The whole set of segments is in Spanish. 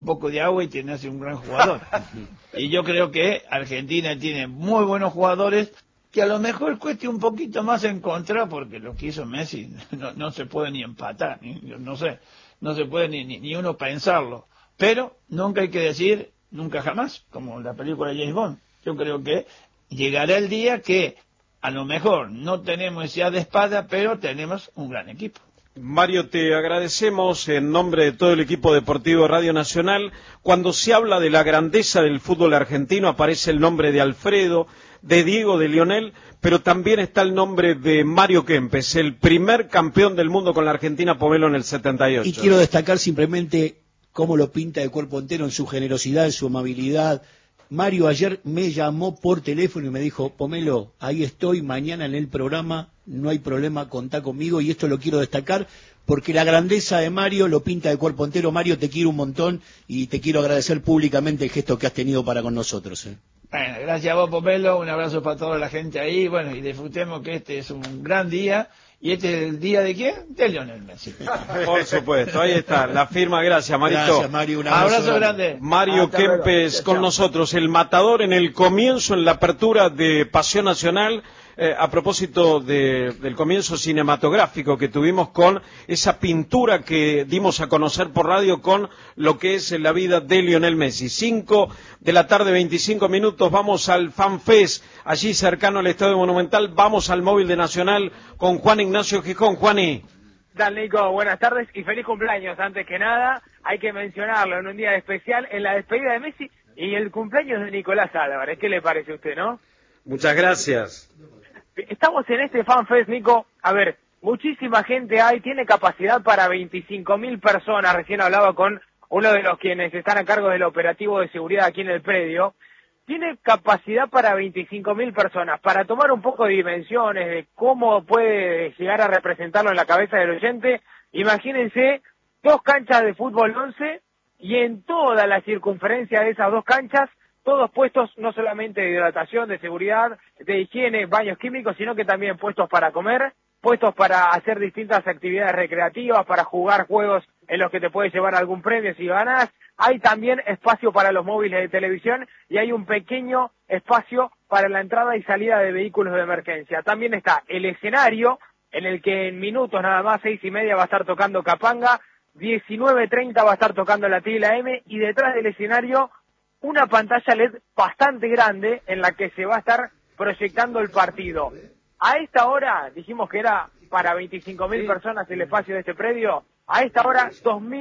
un poco de agua y te nace un gran jugador. Y yo creo que Argentina tiene muy buenos jugadores que a lo mejor cueste un poquito más encontrar, porque lo que hizo Messi no se puede ni empatar, no sé, no se puede ni uno pensarlo. Pero nunca hay que decir nunca jamás, como en la película de James Bond. Yo creo que llegará el día que a lo mejor no tenemos ya de espada, pero tenemos un gran equipo. Mario, te agradecemos en nombre de todo el equipo deportivo de Radio Nacional. Cuando se habla de la grandeza del fútbol argentino aparece el nombre de Alfredo, de Diego, de Lionel, pero también está el nombre de Mario Kempes, el primer campeón del mundo con la Argentina, Pomelo, en el 78. Y quiero destacar simplemente cómo lo pinta de cuerpo entero, en su generosidad, en su amabilidad. Mario ayer me llamó por teléfono y me dijo: Pomelo, ahí estoy, mañana en el programa, no hay problema, contá conmigo, y esto lo quiero destacar porque la grandeza de Mario lo pinta de cuerpo entero. Mario, te quiero un montón y te quiero agradecer públicamente el gesto que has tenido para con nosotros. Bueno, gracias a vos, Pomelo, un abrazo para toda la gente ahí, bueno, y disfrutemos que este es un gran día. ¿Y este es el día de quién? De Lionel Messi. Por supuesto, ahí está, la firma, gracias, Marito. Gracias, Mario, un abrazo grande. Mario Hasta Kempes luego. con Chao. nosotros, el matador en el comienzo, en la apertura de Pasión Nacional, a propósito del comienzo cinematográfico que tuvimos con esa pintura que dimos a conocer por radio con lo que es la vida de Lionel Messi. 5 de la tarde, 25 minutos, vamos al FanFest, allí cercano al Estadio Monumental, vamos al móvil de Nacional con Juan Ignacio Gijón. Juani. Tal, Nico, buenas tardes y feliz cumpleaños. Antes que nada, hay que mencionarlo en un día especial, en la despedida de Messi y el cumpleaños de Nicolás Álvarez. ¿Qué le parece a usted, no? Muchas gracias. Estamos en este FanFest, Nico. A ver, muchísima gente hay, tiene capacidad para 25.000 personas. Recién hablaba con uno de los quienes están a cargo del operativo de seguridad aquí en el predio. Tiene capacidad para 25.000 personas. Para tomar un poco de dimensiones de cómo puede llegar a representarlo en la cabeza del oyente, imagínense 2 canchas de fútbol 11 y en toda la circunferencia de esas 2 canchas, todos puestos no solamente de hidratación, de seguridad, de higiene, baños químicos, sino que también puestos para comer, puestos para hacer distintas actividades recreativas, para jugar juegos en los que te puedes llevar algún premio si ganas. Hay también espacio para los móviles de televisión y hay un pequeño espacio para la entrada y salida de vehículos de emergencia. También está el escenario en el que en minutos nada más, 6:30 va a estar tocando Capanga, 19:30 va a estar tocando la T y la M, y detrás del escenario una pantalla LED bastante grande en la que se va a estar proyectando el partido. A esta hora, dijimos que era para 25.000 personas el espacio de este predio, a esta hora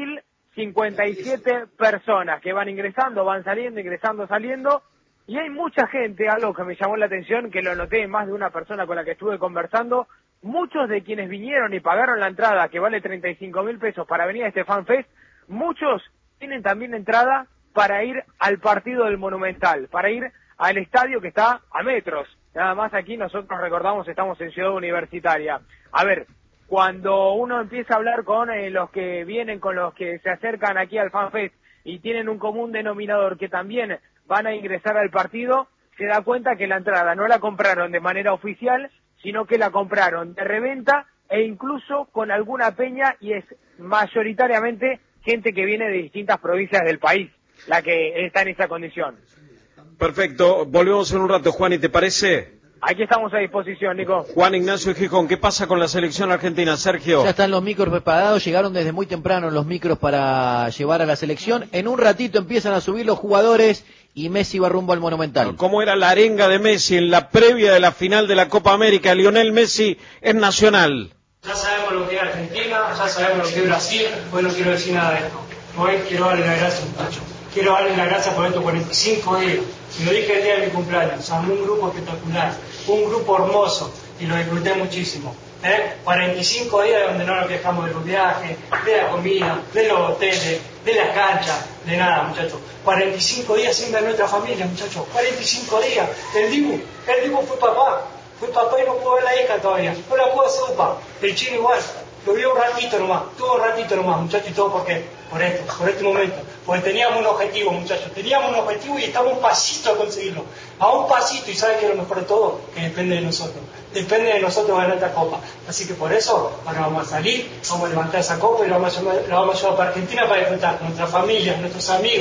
2.057 personas que van ingresando, van saliendo, ingresando, saliendo, y hay mucha gente, algo que me llamó la atención, que lo noté en más de una persona con la que estuve conversando, muchos de quienes vinieron y pagaron la entrada, que vale 35.000 pesos para venir a este FanFest, muchos tienen también entrada para ir al partido del Monumental, para ir al estadio que está a metros. Nada más aquí nosotros recordamos, estamos en Ciudad Universitaria. A ver, cuando uno empieza a hablar con los que vienen, con los que se acercan aquí al FanFest y tienen un común denominador que también van a ingresar al partido, se da cuenta que la entrada no la compraron de manera oficial, sino que la compraron de reventa e incluso con alguna peña, y es mayoritariamente gente que viene de distintas provincias del país la que está en esa condición. Perfecto, volvemos en un rato, Juan, ¿y te parece? Aquí estamos a disposición, Nico. Juan Ignacio Gijón, ¿qué pasa con la selección argentina, Sergio? Ya están los micros preparados, llegaron desde muy temprano los micros para llevar a la selección. En un ratito empiezan a subir los jugadores y Messi va rumbo al Monumental. ¿Cómo era la arenga de Messi en la previa de la final de la Copa América? Lionel Messi es Nacional. Ya sabemos lo que es Argentina, ya sabemos lo que es Brasil, hoy no quiero decir nada de esto. Hoy quiero darle las gracias, muchachos. Quiero darle las gracias por estos 45 días. Y lo dije el día de mi cumpleaños. Armé un grupo espectacular, un grupo hermoso y lo disfruté muchísimo. 45 días donde no nos quejamos de los viajes, de la comida, de los hoteles, de las canchas, de nada, muchachos. 45 días sin ver a nuestra familia, muchachos. 45 días. El Dibu fue papá y no pudo ver a la hija todavía. No la pudo hacer UPA. El Chino igual. Lo vio un ratito nomás, muchachos, y todo porque por este momento, porque teníamos un objetivo, muchachos, y estamos a un pasito a conseguirlo, a un pasito, y ¿sabe qué es lo mejor de todo? Que depende de nosotros. depende de nosotros ganar esta copa. Así que por eso ahora vamos a salir, vamos a levantar esa copa y la vamos a llevar para Argentina para disfrutar con nuestra familia, nuestros amigos.